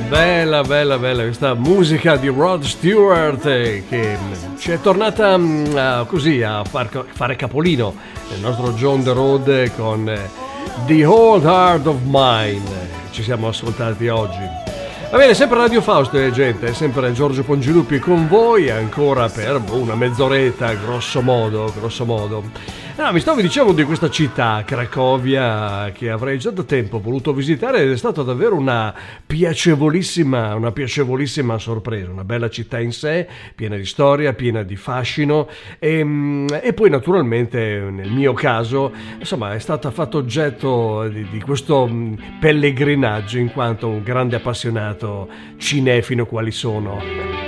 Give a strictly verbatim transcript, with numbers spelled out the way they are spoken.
Bella, bella, bella questa musica di Rod Stewart eh, che ci è tornata uh, così a far, fare capolino nel nostro John the Road con eh, The Old Heart of Mine. Ci siamo ascoltati oggi. Va bene, sempre Radio Fausto, eh, gente, sempre Giorgio Pongiluppi con voi ancora per una mezz'oretta, grosso modo, grosso modo. No, mi stavo dicendo di questa città, Cracovia, che avrei già da tempo voluto visitare ed è stata davvero una piacevolissima, una piacevolissima sorpresa, una bella città in sé, piena di storia, piena di fascino e, e poi naturalmente nel mio caso, insomma, è stata fatto oggetto di, di questo pellegrinaggio in quanto un grande appassionato cinefilo quali sono.